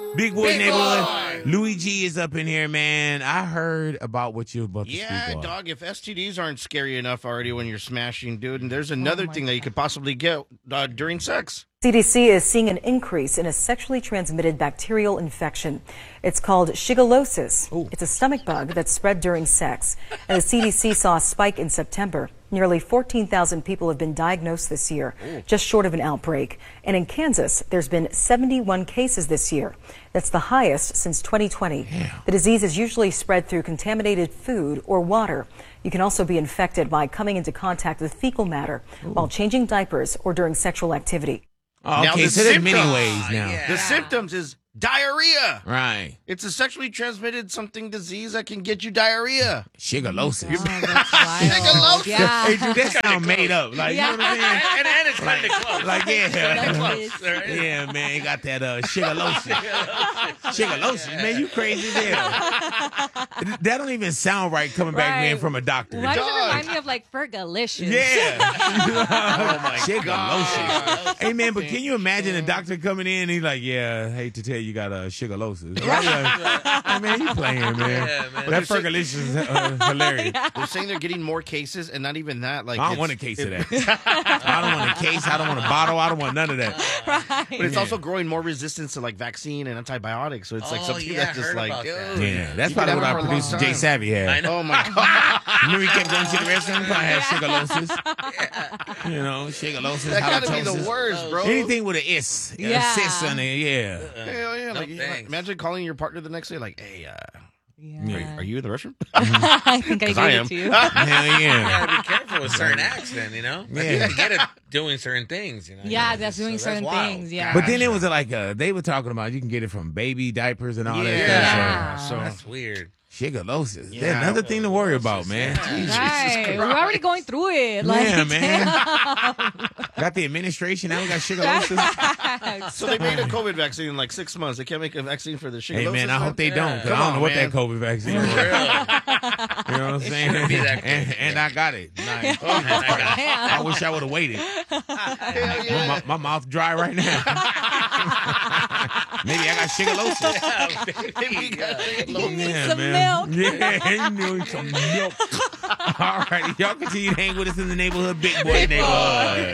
Big Boy Big Neighborhood. Boy. Luigi is up in here, man. I heard about what you're about to speak on. Dog, if STDs aren't scary enough already when you're smashing, dude, and there's another thing that you could possibly get during sex. CDC is seeing an increase in a sexually transmitted bacterial infection. It's called shigellosis. It's a stomach bug that's spread during sex. And the CDC saw a spike in September. Nearly 14,000 people have been diagnosed this year, just short of an outbreak. And in Kansas, there's been 71 cases this year. That's the highest since 2020. The disease is usually spread through contaminated food or water. You can also be infected by coming into contact with fecal matter while changing diapers or during sexual activity. Oh, Now, okay, the so there's many symptoms- ways now. The symptoms is diarrhea. Right. It's a sexually transmitted something disease that can get you diarrhea. Shigellosis. That's wild. Shigellosis. Yeah. Hey, dude, that sound made up. Like, you know what I'm saying? And it's kind of close. Like, yeah. Close, right? Yeah, man, you got that shigellosis. Shigellosis, man, you crazy as hell. That don't even sound right coming back, man, from a doctor. Why does it remind me of like Fergalicious? Yeah. Oh my Shigellosis. Hey, man, but can you imagine a doctor coming in and he's like, yeah, I hate to tell you, you got a shigellosis. Right? Like, hey, man, you playing, man. Yeah, man. That Fergalicious is hilarious. They're saying they're getting more cases, and not even that. Like, I don't want a case of that. I don't want a case. I don't want a bottle. I don't want none of that. But it's also growing more resistance to like vaccine and antibiotics. So it's like something yeah, that's just I heard like, about that. dude. Yeah, that's You probably could what have our it for a long producer Jay time. Savvy had. Oh my god. Remember he kept going to the restaurant, probably had shigellosis. You know, shigellosis, That gotta be the halitosis. worst, bro. Anything with an is. Yeah. Cis on it, yeah. Hell yeah. No Like, thanks. imagine calling your partner the next day, like, hey, Yeah. are you in the restroom? I think I gave I it am. to you. Hell You yeah. gotta be careful with certain acts, then, you know? Like, Yeah. you can get it doing certain things, you know? Yeah, that's doing certain wild. things. Yeah. But then it was like, they were talking about you can get it from baby diapers and all that Yeah. stuff. So, That's weird. shigellosis. Yeah. That's another thing to worry about, man. Right. We're already going through it. Like, Yeah, man. Got the administration, now we got shigellosis. So they made a COVID vaccine in like 6 months. They can't make a vaccine for the shigellosis. Hey, man, I hope they don't, because Come I don't know on, what man. that COVID vaccine For is. real. You know what I'm saying? shouldn't be that crazy. And I got it. Like, Yeah. I wish I would have waited. Hell yeah. My mouth dry right now. Maybe I got shigellosis. Maybe you got shigellosis. Yeah, some man. milk. Yeah, you need some milk. All right, y'all continue to hang with us in the neighborhood, Big Boy Neighborhood.